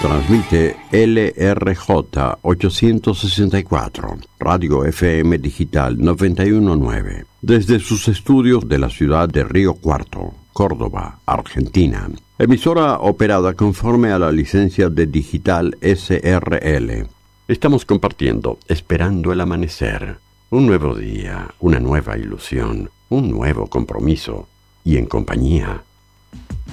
Transmite LRJ 864, Radio FM Digital 919, desde sus estudios de la ciudad de Río Cuarto, Córdoba, Argentina. Emisora operada conforme a la licencia de Digital SRL. Estamos compartiendo, esperando el amanecer, un nuevo día, una nueva ilusión, un nuevo compromiso, y en compañía